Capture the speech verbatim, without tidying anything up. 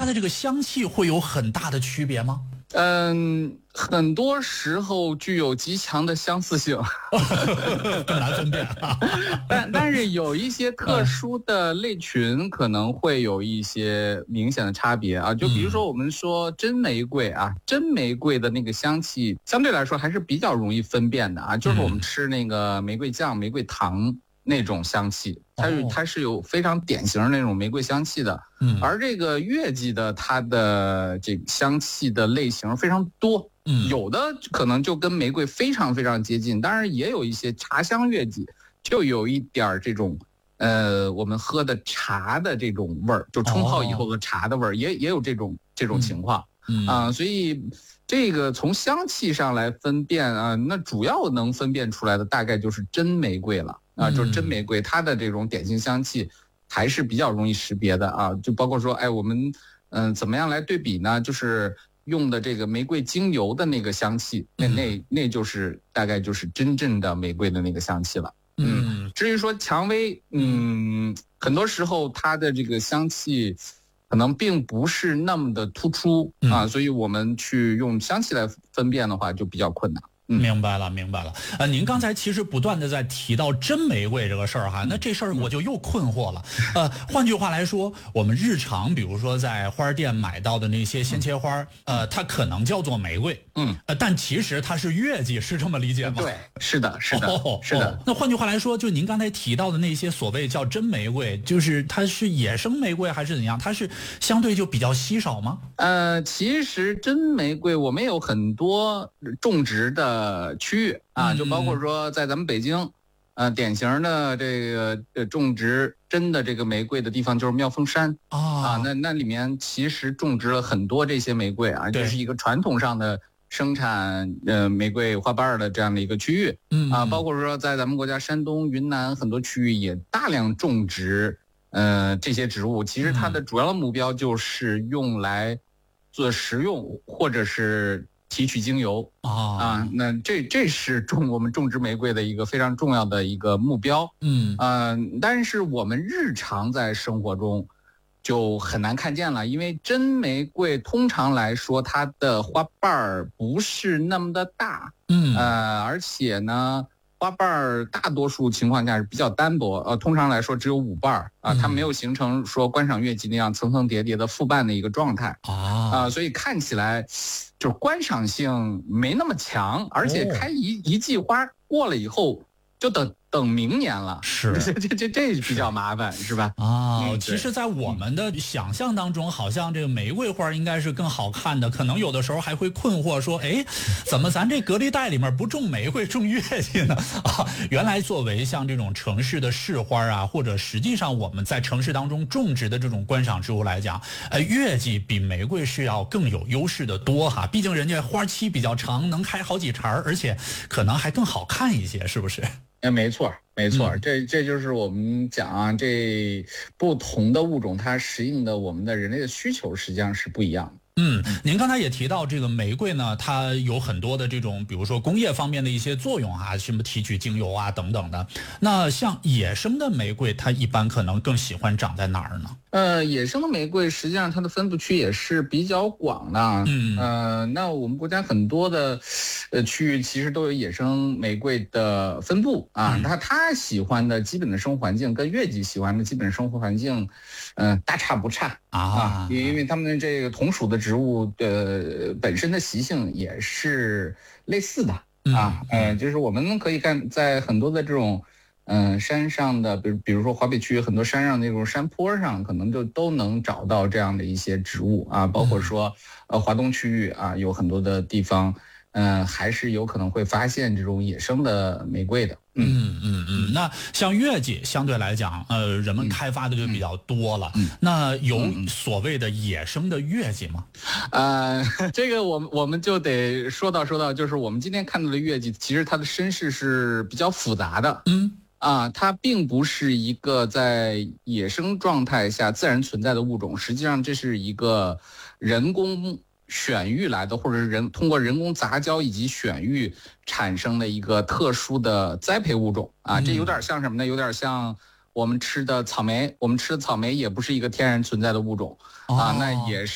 的这个香气会有很大的区别吗？ 嗯，很多时候具有极强的相似性， 更难分辨啊。 但但是有一些特殊的类群可能会有一些明显的差别啊。就比如说我们说真玫瑰啊，真玫瑰的那个香气相对来说还是比较容易分辨的啊，就是我们吃那个玫瑰酱、玫瑰糖那种香气，它是它是有非常典型的那种玫瑰香气的。嗯，而这个月季的它的这个香气的类型非常多，嗯，有的可能就跟玫瑰非常非常接近，当然也有一些茶香月季就有一点这种呃我们喝的茶的这种味儿，就冲泡以后的茶的味儿，也也有这种这种情况。嗯啊、呃，所以这个从香气上来分辨啊，那主要能分辨出来的大概就是真玫瑰了。啊，就是真玫瑰，它的这种典型香气还是比较容易识别的啊。就包括说，哎，我们嗯、呃、怎么样来对比呢？就是用的这个玫瑰精油的那个香气，那那那就是大概就是真正的玫瑰的那个香气了。嗯，至于说蔷薇，嗯，很多时候它的这个香气可能并不是那么的突出啊，所以我们去用香气来分辨的话就比较困难。 明白了，明白了。呃，您刚才其实不断的在提到真玫瑰这个事儿哈，那这事儿我就又困惑了。呃，换句话来说，我们日常比如说在花店买到的那些鲜切花，呃，它可能叫做玫瑰，嗯，呃，但其实它是月季，是这么理解吗？ 对，是的，是的， 哦、 是的、 哦。那换句话来说，就您刚才提到的那些所谓叫真玫瑰，就是它是野生玫瑰还是怎样？它是相对就比较稀少吗？ 呃，其实真玫瑰我们有很多种植的。呃，区域啊，就包括说在咱们北京，呃，典型的这个呃种植真的这个玫瑰的地方就是妙峰山啊，啊那那里面其实种植了很多这些玫瑰啊，这是一个传统上的生产呃玫瑰花瓣的这样的一个区域，嗯啊，包括说在咱们国家山东、云南很多区域也大量种植呃这些植物，其实它的主要的目标就是用来做食用或者是提取精油啊、哦、啊，那这这是种我们种植玫瑰的一个非常重要的一个目标。嗯啊、呃，但是我们日常在生活中就很难看见了，因为真玫瑰通常来说它的花瓣儿不是那么的大，嗯呃，而且呢。花瓣儿大多数情况下是比较单薄，呃，通常来说只有五瓣儿啊，它没有形成说观赏月季那样层层叠叠的复瓣的一个状态啊、呃，所以看起来就是观赏性没那么强，而且开一、哦、一季花过了以后就等等明年了， 是这这这这比较麻烦， 是, 是吧？ 啊、嗯，其实，在我们的想象当中，好像这个玫瑰花应该是更好看的，可能有的时候还会困惑说，哎，怎么咱这隔离带里面不种玫瑰，种月季呢？啊，原来作为像这种城市的市花啊，或者实际上我们在城市当中种植的这种观赏植物来讲，呃，月季比玫瑰是要更有优势的多哈，毕竟人家花期比较长，能开好几茬，而且可能还更好看一些，是不是？ 哎，没错，没错，嗯、这这就是我们讲啊，这不同的物种它适应的我们的人类的需求实际上是不一样的。 嗯，您刚才也提到这个玫瑰呢，它有很多的这种，比如说工业方面的一些作用啊，什么提取精油啊等等的。那像野生的玫瑰，它一般可能更喜欢长在哪儿呢？ 呃，野生的玫瑰实际上它的分布区也是比较广的。嗯，呃，那我们国家很多的呃区域其实都有野生玫瑰的分布啊。它、嗯、它喜欢的基本的生活环境跟月季喜欢的基本生活环境，嗯、呃，大差不差啊, 啊。因为它们的这个同属的植物的本身的习性也是类似的啊。嗯、呃，就是我们可以看在很多的这种。嗯、呃，山上的，比如比如说华北区很多山上那种山坡上，可能就都能找到这样的一些植物啊，包括说，呃，华东区域啊，有很多的地方，嗯、呃，还是有可能会发现这种野生的玫瑰的。 嗯嗯嗯，那像月季相对来讲，呃，人们开发的就比较多了。嗯、那有所谓的野生的月季吗？ 呃，这个我们我们就得说到说到，就是我们今天看到的月季，其实它的身世是比较复杂的。嗯。啊，它并不是一个在野生状态下自然存在的物种，实际上这是一个人工选育来的，或者是人通过人工杂交以及选育产生的一个特殊的栽培物种啊。这有点像什么呢？有点像我们吃的草莓，我们吃的草莓也不是一个天然存在的物种啊，那也是。